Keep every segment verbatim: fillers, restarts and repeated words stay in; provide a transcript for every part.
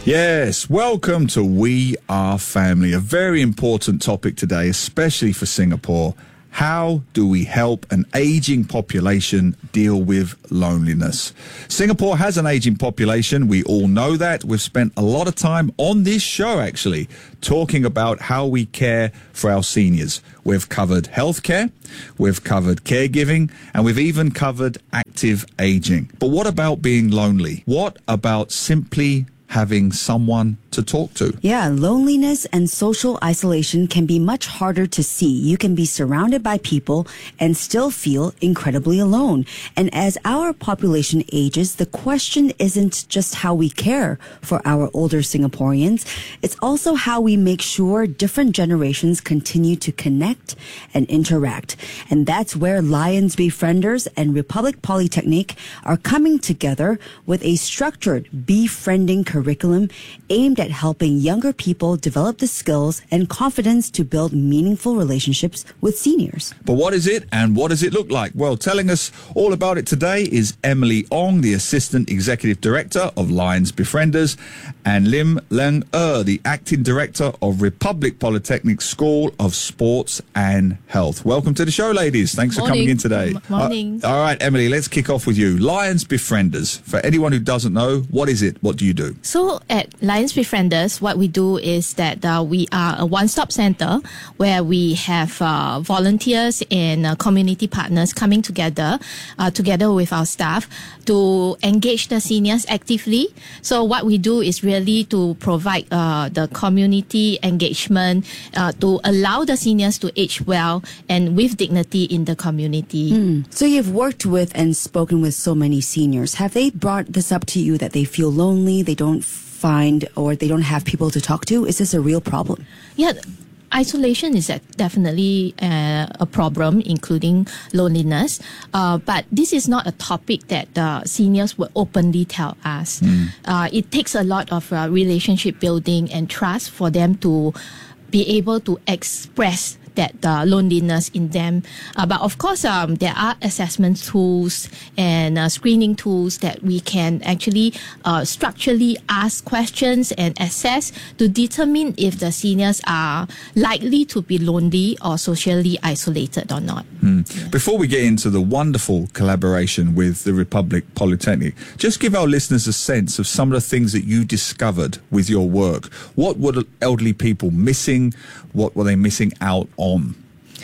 Yes, welcome to We Are Family, a very important topic today, especially for Singapore. How do we help an aging population deal with loneliness? Singapore has an aging population. We all know that. We've spent a lot of time on this show, actually, talking about how we care for our seniors. We've covered healthcare, we've covered caregiving, and we've even covered active aging. But what about being lonely? What about simply having someone to talk to? Yeah, loneliness and social isolation can be much harder to see. You can be surrounded by people and still feel incredibly alone. And as our population ages, the question isn't just how we care for our older Singaporeans. It's also how we make sure different generations continue to connect and interact. And that's where Lions Befrienders and Republic Polytechnic are coming together with a structured befriending curriculum aimed at helping younger people develop the skills and confidence to build meaningful relationships with seniors. But what is it and what does it look like? Well, telling us all about it today is Emily Ong, the Assistant Executive Director of Lions Befrienders, and Lim Leng Er, the Acting Director of Republic Polytechnic School of Sports and Health. Welcome to the show, ladies. Thanks Morning. for coming in today. Morning. Uh, all right, Emily, let's kick off with you. Lions Befrienders. For anyone who doesn't know, what is it? What do you do? So at Lions Befrienders, what we do is that uh, we are a one-stop center where we have uh, volunteers and uh, community partners coming together, uh, together with our staff to engage the seniors actively. So what we do is really to provide uh, the community engagement uh, to allow the seniors to age well and with dignity in the community. Mm. So you've worked with and spoken with so many seniors. Have they brought this up to you that they feel lonely, they don't find or they don't have people to talk to? Is this a real problem? Yeah. Isolation is definitely uh, a problem, including loneliness. Uh, but this is not a topic that uh, seniors will openly tell us. Mm. Uh, it takes a lot of uh, relationship building and trust for them to be able to express that uh, loneliness in them. Uh, but of course, um, there are assessment tools and uh, screening tools that we can actually uh, structurally ask questions and assess to determine if the seniors are likely to be lonely or socially isolated or not. Mm. Yeah. Before we get into the wonderful collaboration with the Republic Polytechnic, just give our listeners a sense of some of the things that you discovered with your work. What were elderly people missing? What were they missing out on?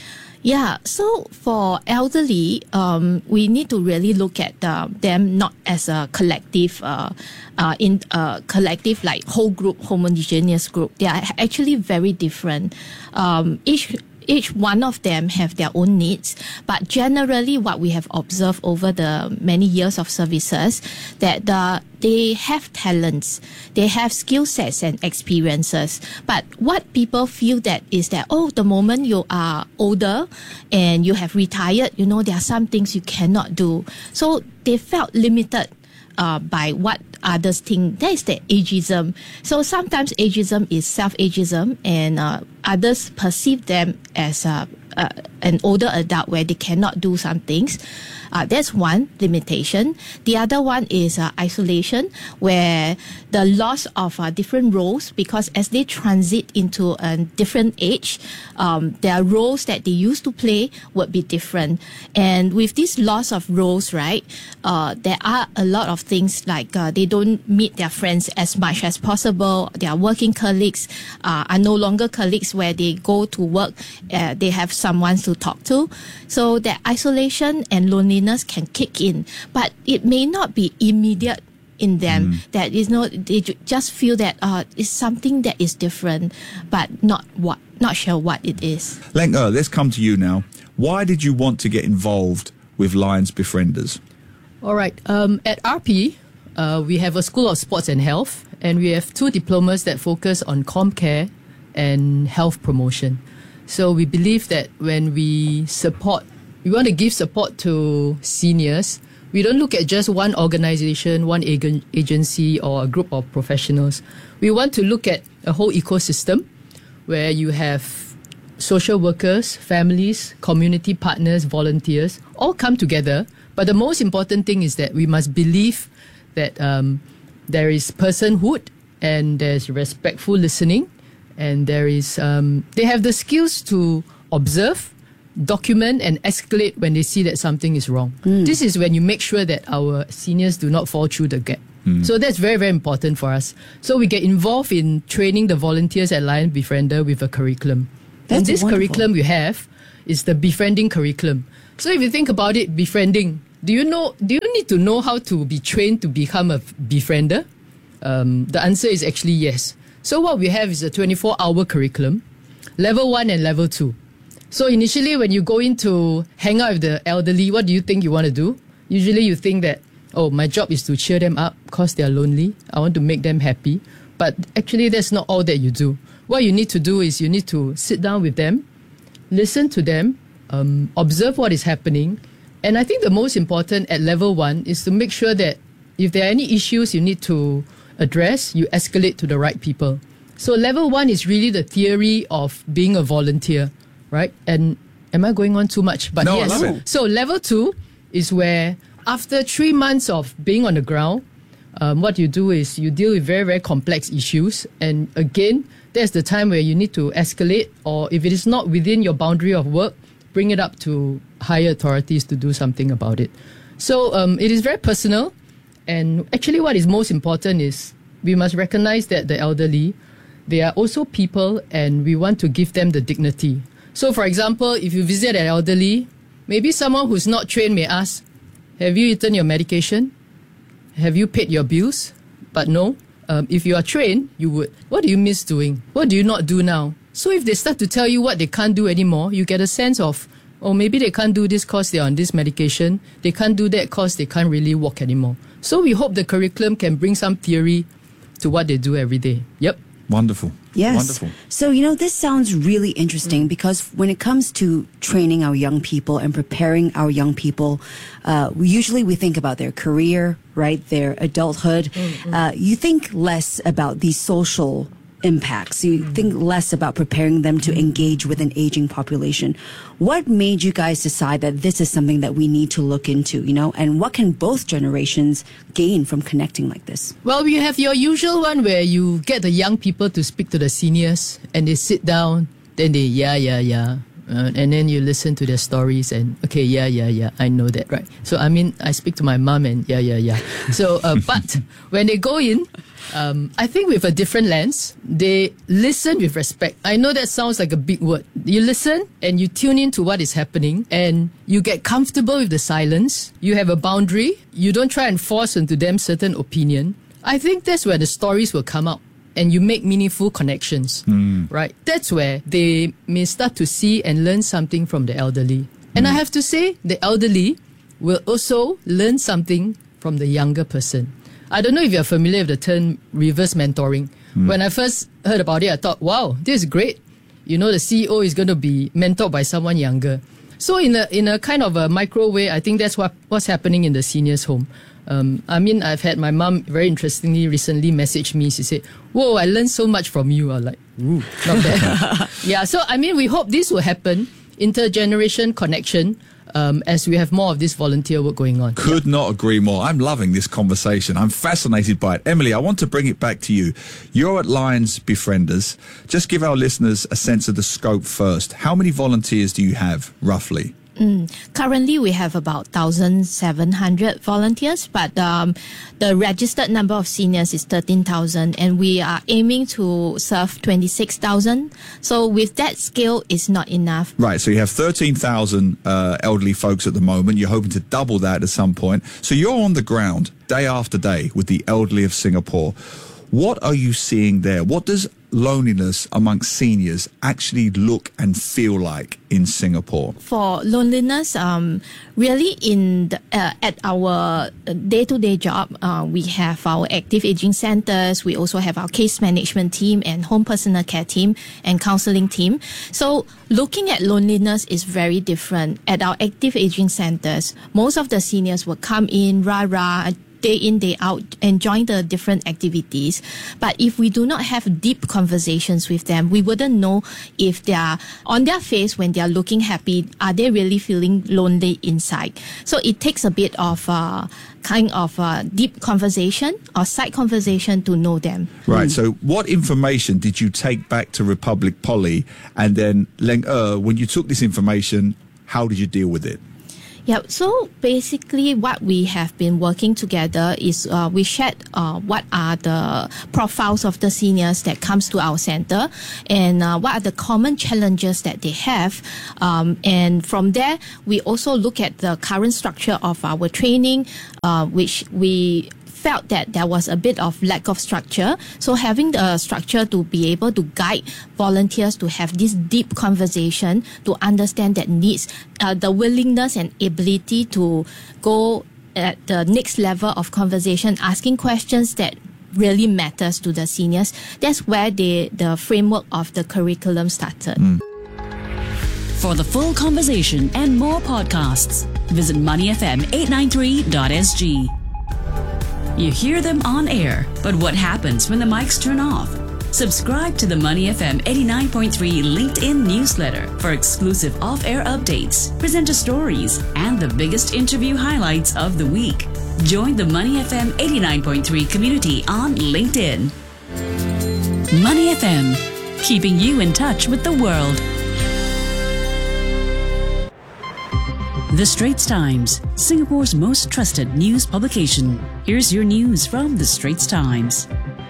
Yeah, so for elderly, um, we need to really look at uh, them not as a collective, uh, uh, in uh, collective like whole group, homogeneous group. They are actually very different. Um, each Each one of them have their own needs, but generally what we have observed over the many years of services that uh, they have talents, they have skill sets and experiences. But what people feel that is that, oh, the moment you are older and you have retired, you know, there are some things you cannot do. So they felt limited Uh, by what others think. That is the ageism. So sometimes ageism is self-ageism, and uh, others perceive them as uh, uh, an older adult where they cannot do some things. Uh, that's one limitation. The other one is uh, isolation, where the loss of uh, different roles, because as they transit into a different age, um, their roles that they used to play would be different. And with this loss of roles, right, uh, there are a lot of things like uh, they don't meet their friends as much as possible. Their working colleagues uh, are no longer colleagues where they go to work. Uh, they have someone to talk to. So that isolation and loneliness can kick in, but it may not be immediate in them. Mm. That is not, they just feel that uh, it's something that is different, but not what, not sure what it is. Leng Er, let's come to you now. Why did you want to get involved with Lions Befrienders? All right. Um, at R P, uh, we have a School of Sports and Health, and we have two diplomas that focus on ComCare and health promotion. So we believe that when we support, we want to give support to seniors, we don't look at just one organization, one ag- agency or a group of professionals. We want to look at a whole ecosystem where you have social workers, families, community partners, volunteers, all come together. But the most important thing is that we must believe that um, there is personhood and there's respectful listening, and there is um, they have the skills to observe, document, and escalate when they see that something is wrong. Mm. This is when you make sure that our seniors do not fall through the gap. Mm. So that's very, very important for us. So we get involved in training the volunteers at Lion Befriender with a curriculum. That's and this wonderful. curriculum we have is the befriending curriculum. So if you think about it, befriending, do you know? Do you need to know how to be trained to become a befriender? Um, the answer is actually yes. So what we have is a twenty-four hour curriculum, level one and level two. So initially when you go in to hang out with the elderly, what do you think you want to do? Usually you think that, oh, my job is to cheer them up because they're lonely. I want to make them happy. But actually that's not all that you do. What you need to do is you need to sit down with them, listen to them, um, observe what is happening. And I think the most important at level one is to make sure that if there are any issues you need to address, you escalate to the right people. So level one is really the theory of being a volunteer, right? And am I going on too much? But no, yes. I love it. So level two is where after three months of being on the ground, um, what you do is you deal with very, very complex issues. And again, there's the time where you need to escalate, or if it is not within your boundary of work, bring it up to higher authorities to do something about it. So um, it is very personal. And actually what is most important is we must recognize that the elderly, they are also people, and we want to give them the dignity. So for example, if you visit an elderly, maybe someone who's not trained may ask, have you eaten your medication? Have you paid your bills? But no, um, if you are trained, you would. What do you miss doing? What do you not do now? So if they start to tell you what they can't do anymore, you get a sense of, oh, maybe they can't do this because they're on this medication. They can't do that because they can't really walk anymore. So we hope the curriculum can bring some theory to what they do every day. Yep. Wonderful. Yes. Wonderful. So, you know, this sounds really interesting because when it comes to training our young people and preparing our young people, uh, we usually we think about their career, right? Their adulthood. Mm-hmm. Uh, you think less about the social impacts. You mm-hmm. think less about preparing them to engage with an aging population. What made you guys decide that this is something that we need to look into, you know, and what can both generations gain from connecting like this? Well, we have your usual one where you get the young people to speak to the seniors and they sit down, then they, yeah, yeah, yeah. Uh, and then you listen to their stories and, okay, yeah, yeah, yeah, I know that, right? So, I mean, I speak to my mom and yeah, yeah, yeah. So, uh, but when they go in, um, I think with a different lens, they listen with respect. I know that sounds like a big word. You listen and you tune in to what is happening and you get comfortable with the silence. You have a boundary. You don't try and force into them certain opinion. I think that's where the stories will come out. And you make meaningful connections, mm. right? That's where they may start to see and learn something from the elderly. And mm. I have to say, the elderly will also learn something from the younger person. I don't know if you're familiar with the term reverse mentoring. Mm. When I first heard about it, I thought, wow, this is great. You know, the C E O is going to be mentored by someone younger. So in a in a kind of a micro way, I think that's what what's happening in the seniors' home. Um, I mean, I've had my mom very interestingly recently message me. She said, whoa, I learned so much from you. I'm like, ooh, not bad. Yeah, so I mean, we hope this will happen, intergeneration connection, um, as we have more of this volunteer work going on. Could yeah. not agree more. I'm loving this conversation. I'm fascinated by it. Emily, I want to bring it back to you. You're at Lions Befrienders. Just give our listeners a sense of the scope first. How many volunteers do you have, roughly? Mm. Currently, we have about one thousand seven hundred volunteers, but um, the registered number of seniors is thirteen thousand, and we are aiming to serve twenty-six thousand. So with that scale, it's not enough. Right, so you have thirteen thousand uh, elderly folks at the moment. You're hoping to double that at some point. So you're on the ground day after day with the elderly of Singapore. What are you seeing there? What does loneliness amongst seniors actually look and feel like in Singapore? For loneliness, um, really in the, uh, at our day-to-day job, uh, we have our active aging centers. We also have our case management team and home personal care team and counseling team. So looking at loneliness is very different. At our active aging centers, most of the seniors will come in, rah-rah, day in, day out, enjoying the different activities. But if we do not have deep conversations with them, we wouldn't know if they are on their face when they are looking happy, are they really feeling lonely inside? So it takes a bit of uh, kind of uh, deep conversation or side conversation to know them. Right. Mm. So what information did you take back to Republic Poly? And then, Leng Er, when you took this information, how did you deal with it? Yeah, so basically what we have been working together is uh, we shared uh, what are the profiles of the seniors that comes to our center and uh, what are the common challenges that they have. Um, and from there, we also look at the current structure of our training, uh, which we felt that there was a bit of lack of structure. So having the structure to be able to guide volunteers to have this deep conversation, to understand that needs, uh, the willingness and ability to go at the next level of conversation, asking questions that really matters to the seniors. That's where they, the framework of the curriculum started. Mm. For the full conversation and more podcasts, visit money f m eight nine three dot s g. You hear them on air, but what happens when the mics turn off? Subscribe to the Money F M eighty-nine point three LinkedIn newsletter for exclusive off-air updates, presenter stories, and the biggest interview highlights of the week. Join the Money F M eighty-nine point three community on LinkedIn. Money F M, keeping you in touch with the world. The Straits Times, Singapore's most trusted news publication. Here's your news from The Straits Times.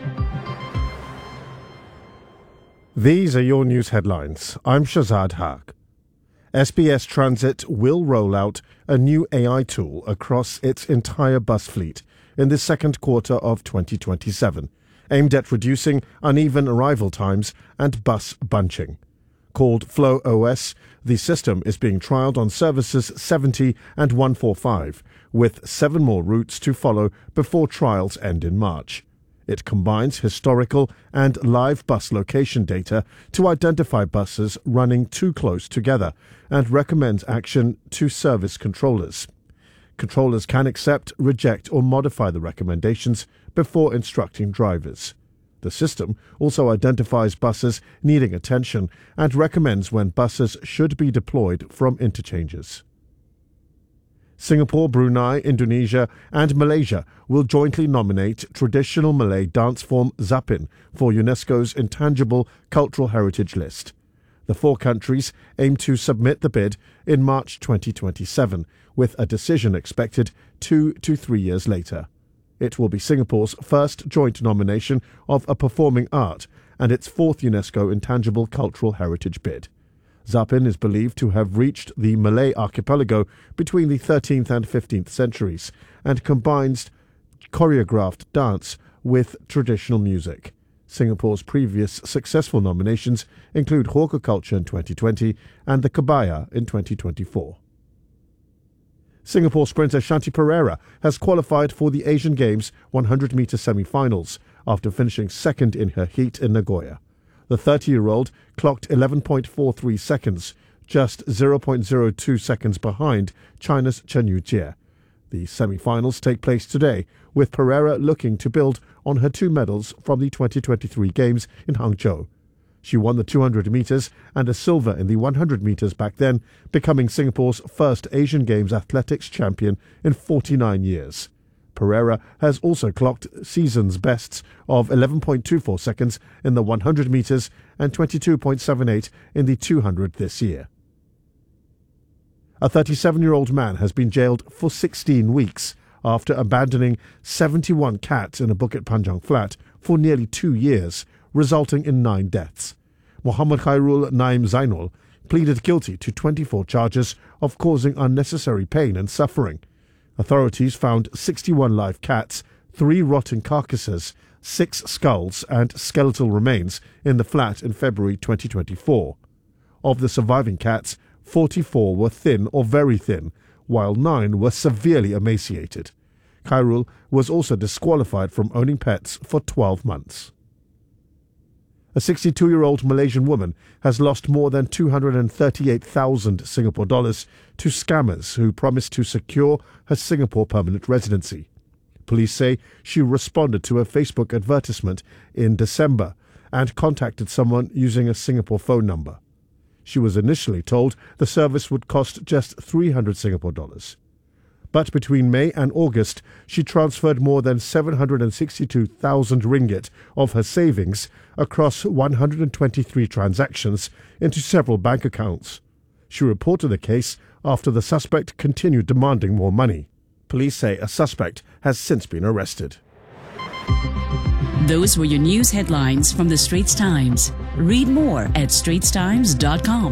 These are your news headlines. I'm Shazad Haq. S B S Transit will roll out a new A I tool across its entire bus fleet in the second quarter of twenty twenty-seven, aimed at reducing uneven arrival times and bus bunching. Called Flow O S, the system is being trialled on services seventy and one forty-five, with seven more routes to follow before trials end in March. It combines historical and live bus location data to identify buses running too close together and recommends action to service controllers. Controllers can accept, reject, or modify the recommendations before instructing drivers. The system also identifies buses needing attention and recommends when buses should be deployed from interchanges. Singapore, Brunei, Indonesia and Malaysia will jointly nominate traditional Malay dance form Zapin for UNESCO's Intangible Cultural Heritage List. The four countries aim to submit the bid in March twenty twenty-seven, with a decision expected two to three years later. It will be Singapore's first joint nomination of a performing art and its fourth UNESCO Intangible Cultural Heritage bid. Zapin is believed to have reached the Malay archipelago between the thirteenth and fifteenth centuries and combines choreographed dance with traditional music. Singapore's previous successful nominations include Hawker Culture in twenty twenty and the Kebaya in twenty twenty-four. Singapore sprinter Shanti Pereira has qualified for the Asian Games one hundred metre semi-finals after finishing second in her heat in Nagoya. The thirty-year-old clocked eleven point four three seconds, just zero point zero two seconds behind China's Chen Yujie. The semi-finals take place today, with Pereira looking to build on her two medals from the twenty twenty-three Games in Hangzhou. She won the two hundred metres and a silver in the one hundred metres back then, becoming Singapore's first Asian Games athletics champion in forty-nine years. Pereira has also clocked season's bests of eleven point two four seconds in the one hundred metres and twenty-two point seven eight in the two hundred this year. A thirty-seven-year-old man has been jailed for sixteen weeks after abandoning seventy-one cats in a Bukit Panjang flat for nearly two years, resulting in nine deaths. Muhammad Khairul Naim Zainul pleaded guilty to twenty-four charges of causing unnecessary pain and suffering. Authorities found sixty-one live cats, three rotten carcasses, six skulls and skeletal remains in the flat in February twenty twenty-four. Of the surviving cats, forty-four were thin or very thin, while nine were severely emaciated. Khairul was also disqualified from owning pets for twelve months. A sixty-two-year-old Malaysian woman has lost more than two hundred thirty-eight thousand Singapore dollars to scammers who promised to secure her Singapore permanent residency. Police say she responded to a Facebook advertisement in December and contacted someone using a Singapore phone number. She was initially told the service would cost just three hundred Singapore dollars. But between May and August, she transferred more than seven hundred sixty-two thousand ringgit of her savings across one hundred twenty-three transactions into several bank accounts. She reported the case after the suspect continued demanding more money. Police say a suspect has since been arrested. Those were your news headlines from the Straits Times. Read more at straits times dot com.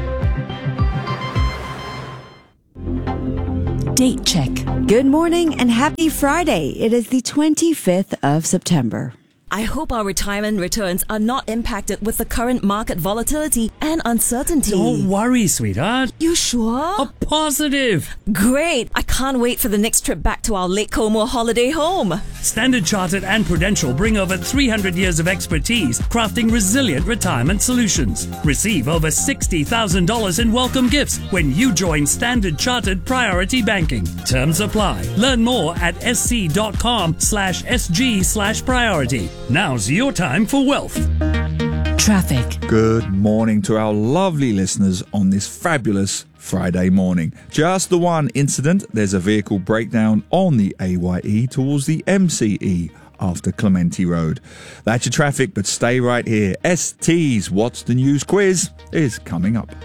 Date check. Good morning and happy Friday. It is the twenty-fifth of September. I hope our retirement returns are not impacted with the current market volatility and uncertainty. Don't worry, sweetheart. You sure? A positive. Great. I can't wait for the next trip back to our Lake Como holiday home. Standard Chartered and Prudential bring over three hundred years of expertise crafting resilient retirement solutions. Receive over sixty thousand dollars in welcome gifts when you join Standard Chartered Priority Banking. Terms apply. Learn more at sc.com slash sg slash priority. Now's your time for wealth. Traffic. Good morning to our lovely listeners on this fabulous Friday morning. Just the one incident. There's a vehicle breakdown on the A Y E towards the M C E after Clementi Road. That's your traffic, but stay right here. S T's What's the News quiz is coming up.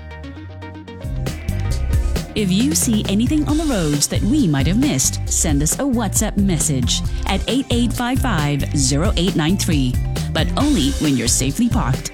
If you see anything on the roads that we might have missed, send us a WhatsApp message at eight eight five five zero eight nine three, but only when you're safely parked.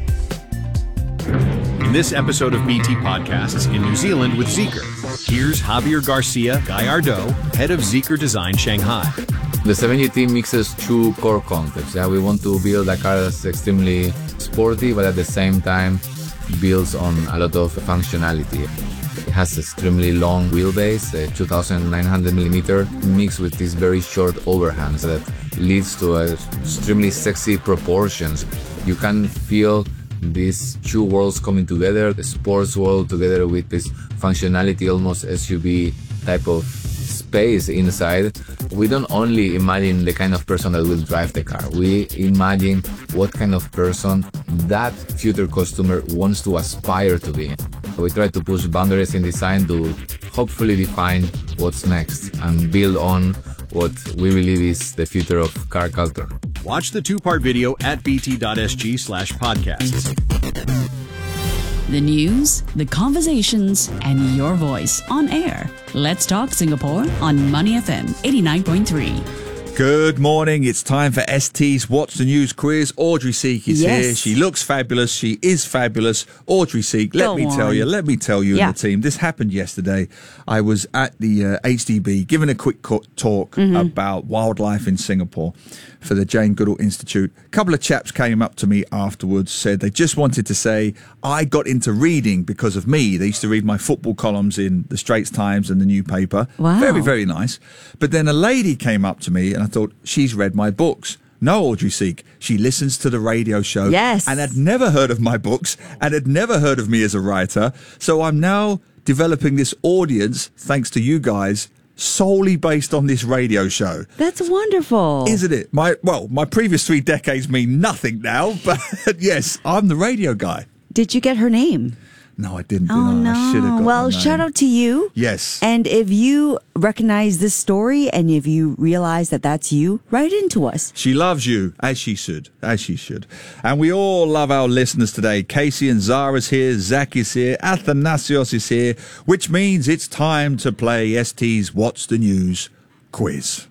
In this episode of B T Podcasts in New Zealand with Zeekr, here's Javier Garcia Gallardo, head of Zeekr Design Shanghai. The seven G T mixes two core concepts. Yeah, we want to build a car that's extremely sporty, but at the same time builds on a lot of functionality. It has extremely long wheelbase, uh, two thousand nine hundred millimeter, mixed with these very short overhangs that leads to uh, extremely sexy proportions. You can feel these two worlds coming together, the sports world together with this functionality, almost S U V type of space inside. We don't only imagine the kind of person that will drive the car. We imagine what kind of person that future customer wants to aspire to be. We try to push boundaries in design to hopefully define what's next and build on what we believe is the future of car culture. Watch the two-part video at bt.sg slash podcasts. The news, the conversations, and your voice on air. Let's talk Singapore on Money F M eighty-nine point three. Good morning. It's time for S T's What's the News quiz. Audrey Seek is Yes. here. She looks fabulous. She is fabulous. Audrey Seek, let Go me tell on. you, let me tell you Yeah. and the team, this happened yesterday. I was at the uh, H D B giving a quick co- talk Mm-hmm. about wildlife in Singapore for the Jane Goodall Institute. A couple of chaps came up to me afterwards, said they just wanted to say, I got into reading because of me. They used to read my football columns in the Straits Times and the new paper. Wow. Very, very nice. But then a lady came up to me and I thought, she's read my books. No, Audrey Seek. She listens to the radio show. Yes. And had never heard of my books and had never heard of me as a writer. So I'm now developing this audience, thanks to you guys, solely based on this radio show. That's wonderful. Isn't it? My well, my previous three decades mean nothing now, but yes, I'm the radio guy. Did you get her name? No, I didn't. Oh, did I? no. I should have got Well, her shout name. out to you. Yes. And if you recognize this story and if you realize that that's you, write into us. She loves you, as she should, as she should. And we all love our listeners today. Casey and Zara's here, Zach is here, Athanasios is here, which means it's time to play S T's What's the News quiz.